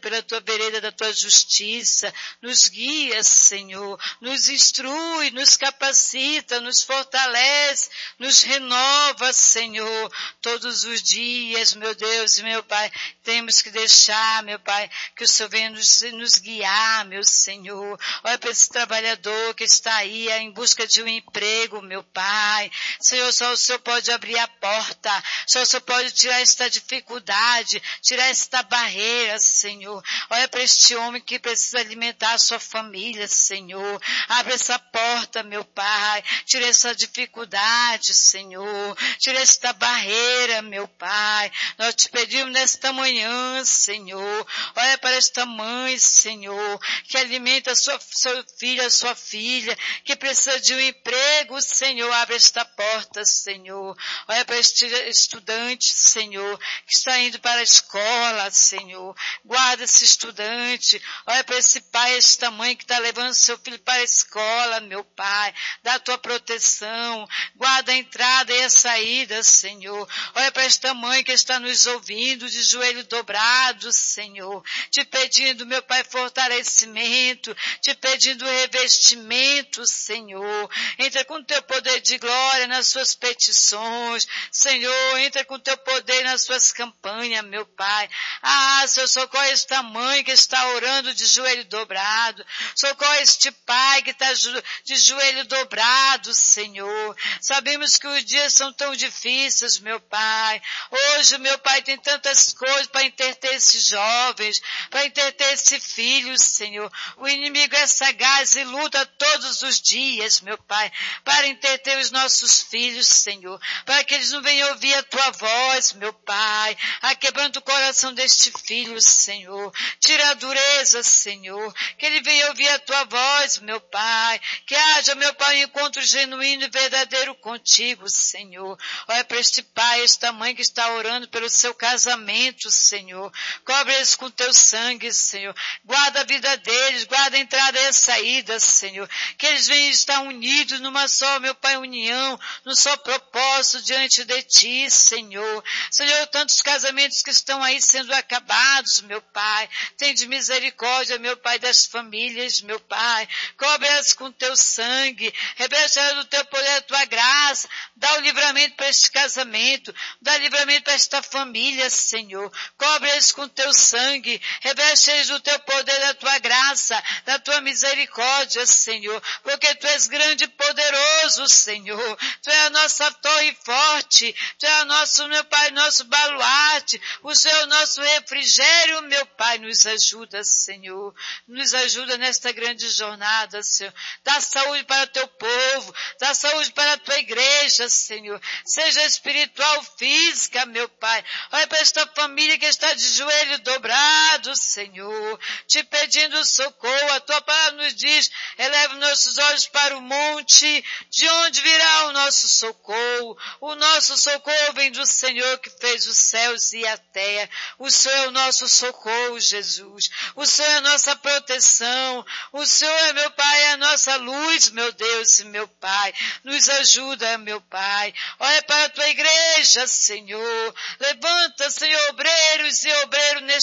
pela tua vereda da tua justiça. Nos guia, Senhor, nos instrui, nos capacita, nos fortalece, nos renova, Senhor, todos os dias, meu Deus e meu Pai. Temos que deixar, meu Pai, que o Senhor venha nos guiar, meu Senhor. Olha para esse trabalhador que está aí em busca de um emprego, meu Pai. Senhor, só o Senhor pode abrir a porta, só o Senhor pode tirar esta dificuldade, tirar esta barreira, Senhor. Olha para este homem que precisa alimentar a sua família, Senhor. Abre essa porta, meu Pai. Tira essa dificuldade, Senhor. Tira esta barreira, meu Pai. Nós te pedimos nesta manhã, Senhor. Olha para esta mãe, Senhor, que alimenta seu filho, a sua filha, que precisa de um emprego, Senhor. Abre esta porta, Senhor. Olha para este estudante, Senhor, que está indo para a escola, Senhor. Guarda esse estudante. Olha para esse pai, esta mãe que está levando seu filho para a escola, meu Pai. Dá a tua proteção. Guarda a entrada e a saída, Senhor. Olha para esta mãe que está nos ouvindo de joelho dobrado, Senhor. Te pedindo, meu Pai, fortalecimento. Te pedindo revestimento, Senhor. Entra com teu poder de glória nas suas petições. Senhor, entra com teu poder nas suas campanhas, meu Pai. Senhor, socorre esta mãe que está orando de joelho dobrado. Socorre este pai que está de joelho dobrado, Senhor. Sabemos que os dias são tão difíceis, meu Pai. Hoje, meu Pai, tem tantas coisas para entreter esses jovens, para entreter esse filho, Senhor. O inimigo é sagaz e luta todos os dias, meu Pai, para entreter os nossos filhos, Senhor, para que eles não venham ouvir a tua voz, meu Pai. Quebrando o coração deste filho, Senhor. Tira a dureza, Senhor. Que ele venha ouvir a tua voz, meu Pai. Que haja, meu Pai, um encontro genuíno e verdadeiro contigo, Senhor. Olha para este pai, esta mãe que está orando pelo seu casamento, Senhor. Cobre eles com teu sangue, Senhor. Guarda a vida deles, guarda a entrada e a saída, Senhor. Que eles venham estar unidos numa só, meu Pai, união, num só propósito diante de ti, Senhor. Senhor, tantos casamentos que estão aí sendo acabados, meu Pai. Tem de misericórdia, meu Pai, das famílias, meu Pai. Cobre-as com teu sangue. Reveste-as do teu poder, da tua graça. Dá o livramento para este casamento. Dá livramento para esta família, Senhor. Cobre-as com teu sangue. Reveste-as do teu poder, da tua graça, da tua misericórdia, Senhor. Porque tu és grande e poderoso, Senhor. Tu és a nossa torre forte. Tu és o nosso, meu Pai, nosso baluarte. O Senhor é o nosso refrigério, meu Pai. Nos ajuda, Senhor. Nos ajuda nesta grande jornada, Senhor. Dá saúde para o teu povo. Dá saúde para a tua igreja, Senhor. Seja espiritual ou física, meu Pai. Olha para esta família que está de joelho dobrado, Senhor. Te pedindo socorro. A tua palavra nos diz, eleva nossos olhos para o monte. De onde virá o nosso socorro? O nosso socorro vem do Senhor que fez os céus e a terra. O Senhor é o nosso socorro, Jesus. O Senhor é a nossa proteção. O Senhor é, meu Pai, é a nossa luz, meu Deus e meu Pai. Nos ajuda, meu Pai. Olha para a tua igreja, Senhor. Levanta, Senhor, obreiros e obreiros neste